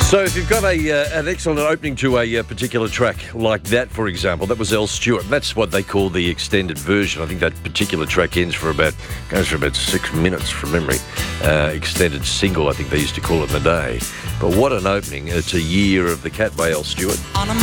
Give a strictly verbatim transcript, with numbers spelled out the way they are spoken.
So if you've got a uh, an excellent opening to a uh, particular track like that, for example, that was El Stewart. That's what they call the extended version. I think that particular track ends for about goes for about six minutes from memory. Uh, extended single, I think they used to call it in the day. But what an opening! It's a year of the Cat by El Stewart.